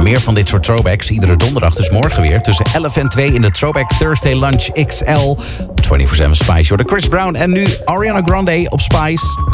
Meer van dit soort throwbacks iedere donderdag. Dus morgen weer tussen 11 en 2 in de Throwback Thursday Lunch XL. 24/7 Spice. Door de Chris Brown en nu Ariana Grande op Spice.